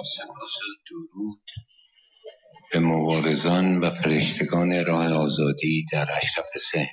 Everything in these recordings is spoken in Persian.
سپاس و درود به مبارزان و فرشتگان راه آزادی در اشرف سین،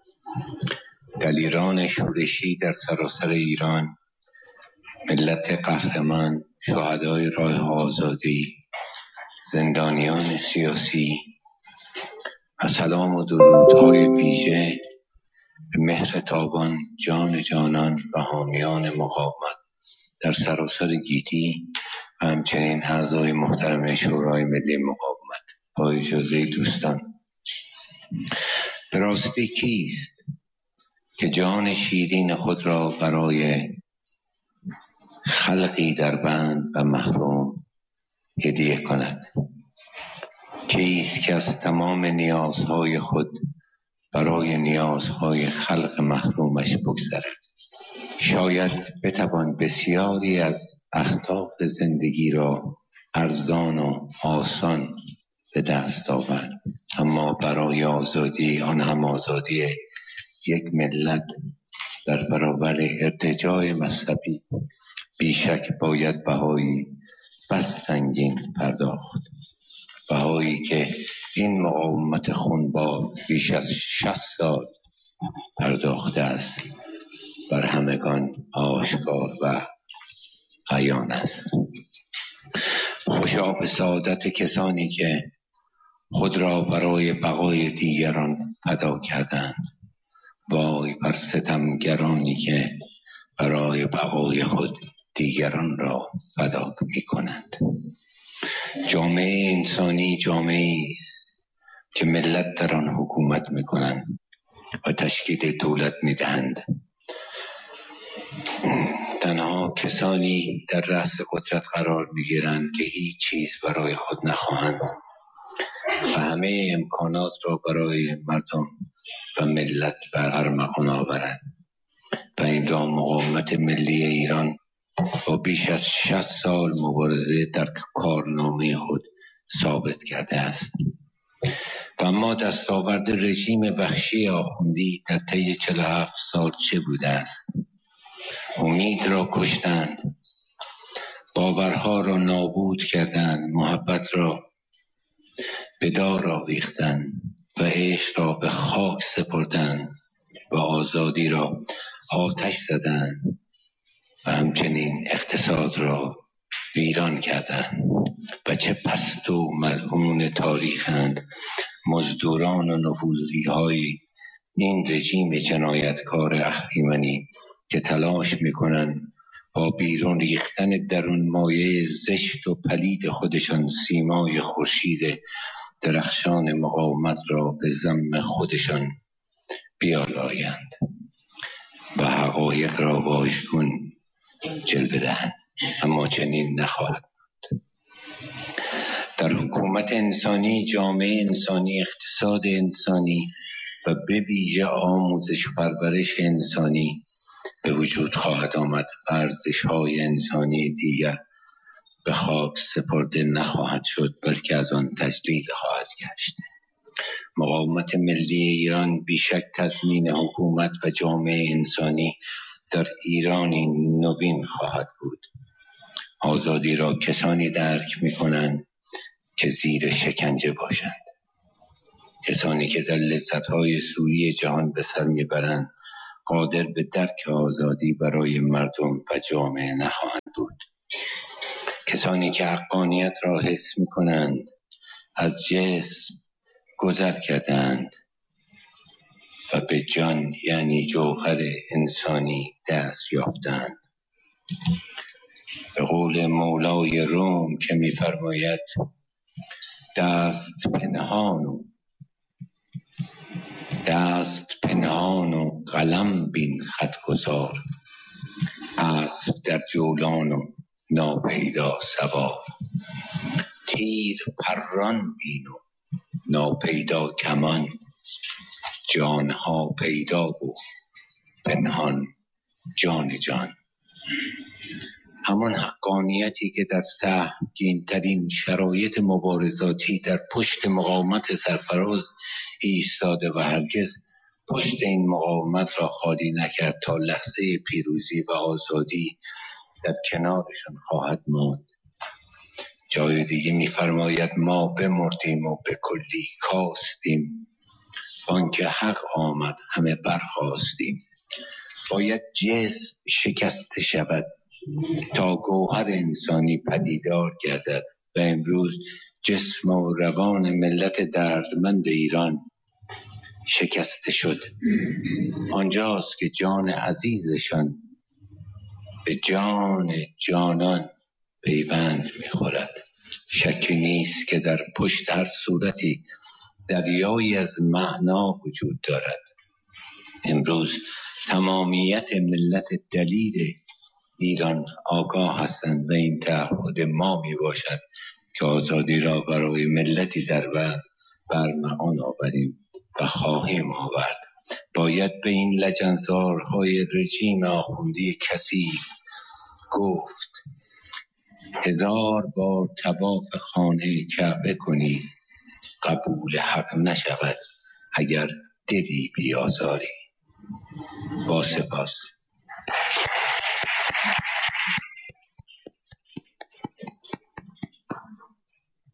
دلیران شورشی در سراسر ایران، ملت قهرمان، شهدای راه آزادی، زندانیان سیاسی و سلام و درودهای ویژه به مهر تابان جان جانان و حامیان مقاومت در سراسر گیتی و همچنین اعضای محترم شورای ملی مقاومت. با اجازه دوستان، به راستی کیست که جان شیرین خود را برای خلقی در بند و محروم هدیه کند؟ کیست که از تمام نیازهای خود برای نیازهای خلق محرومش بگذرد؟ شاید بتوان بسیاری از اهداف زندگی را ارزان و آسان به دست آورد، اما برای آزادی، آن هم آزادی یک ملت در برابر ارتجاع مذهبی، بیشک باید بهایی بس سنگین پرداخت، بهایی که این مقاومت خونبار بیش از 60 سال پرداخته است بر همگان آشکار و عیان است. خوشا به سعادت کسانی که خود را برای بقای دیگران فدا کردند. وای بر ستمگرانی که برای بقای خود دیگران را فدا می کنند. جامعه انسانی جامعه‌ای است که ملت در آن حکومت می کنند و تشکیل دولت می دهند. تنها کسانی در رأس قدرت قرار می گیرند که هیچ چیز برای خود نخواهند و همه امکانات را برای مردم و ملت بر ارمغان آورند و این را مقاومت ملی ایران با بیش از 60 سال مبارزه در کارنامه خود ثابت کرده است. و اما دستاورد رژیم وحشی آخوندی در طی 47 سال چه بوده است؟ امید را کشتند، باورها را نابود کردند، محبت را به دار آویختند و عشق را به خاک سپردند و آزادی را آتش زدند و همچنین اقتصاد را ویران کردند. و چه پست و ملعون تاریخند مزدوران و نفوذی های این رژیم جنایتکار اهریمنی که تلاش میکنند با بیرون ریختن درون مایه زشت و پلید خودشان سیمای خورشید درخشان مقاومت را به ذم خودشان بیالایند و حقایق را واژگون جلوه دهند، اما چنین نخواهد بود. در حکومت انسانی، جامعه انسانی، اقتصاد انسانی و به ویژه آموزش و پرورش انسانی به وجود خواهد آمد. ارزش‌های انسانی دیگر به خاک سپرده نخواهد شد، بلکه از آن تجدید خواهد گشت. مقاومت ملی ایران بیشک تضمین حکومت و جامعه انسانی در ایرانی نوین خواهد بود. آزادی را کسانی درک می‌کنند که زیر شکنجه باشند. کسانی که در لذت‌های سوری جهان به سر می‌برند قادر به درک آزادی برای مردم و جامعه نخواهند بود. کسانی که حقانیت را حس می‌کنند از جسم گذر کردند و به جان یعنی جوهر انسانی دست یافتند. به قول مولای روم که می‌فرماید دست پنهان و قلم بین خط گذار، اسب در جولان و ناپیدا سوار، تیر پران بین و ناپیدا کمان، جانها پیدا و پنهان جان جان. همان حقانیتی که در سهمگین‌ترین شرایط مبارزاتی در پشت مقاومت سرفراز ایستاده و هرگز پشت این مقاومت را خالی نکرد تا لحظه پیروزی و آزادی در کنارشان خواهد ماند. جای دیگه میفرماید ما بمردیم و به کلی کاستیم، آنکه حق آمد همه برخاستیم. باید جسم شکسته شود تا گوهر انسانی پدیدار گردد و امروز جسم و روان ملت دردمند ایران شکسته شد. آنجاست که جان عزیزشان به جان جانان پیوند می‌خورد. شکی نیست که در پشت هر صورتی دریایی از معنا وجود دارد. امروز تمامیت ملت دلیر ایران آگاه هستند و این تعهد ما می باشد که آزادی را برای ملتی در بعد برمغان آوریم و خواهیم آورد. باید به این لجنزارهای رژیم آخوندی کثیف گفت 1000 بار طواف خانه کعبه کنی قبول حق نشود اگر دلی بیازاری. با سپاس.